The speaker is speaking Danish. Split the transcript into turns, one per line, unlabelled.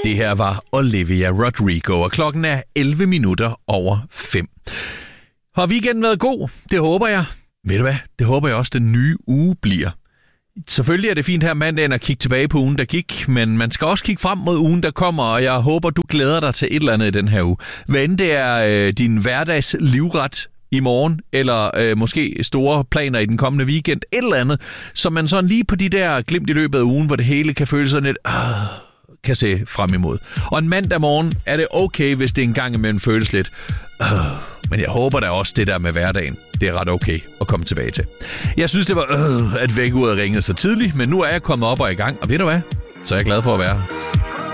Det her var Olivia Rodrigo, og klokken er 5:11. Har weekenden været god? Det håber jeg. Ved du hvad? Det håber jeg også, den nye uge bliver. Selvfølgelig er det fint her mandagen at kigge tilbage på ugen, der gik, men man skal også kigge frem mod ugen, der kommer, og jeg håber, du glæder dig til et eller andet i den her uge. Hvad end det er din hverdags livret i morgen, eller måske store planer i den kommende weekend, et eller andet, så man sådan lige på de der glimt i løbet af ugen, hvor det hele kan føles sådan lidt, kan se frem imod. Og en mandag morgen er det okay, hvis det en gang imellem føles lidt, men jeg håber da også, det der med hverdagen, det er ret okay at komme tilbage til. Jeg synes, det var at vækkeuret ringede så tidligt, men nu er jeg kommet op og i gang, og ved du hvad? Så er jeg glad for at være her.